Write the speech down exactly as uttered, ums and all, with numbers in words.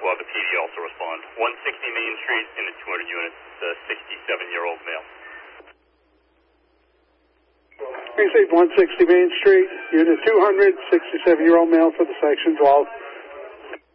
we'll have the P D also respond. one sixty Main Street in the two hundred unit, the sixty-seven-year-old male. Precinct one sixty Main Street, unit two hundred, sixty-seven-year-old male for the section twelve.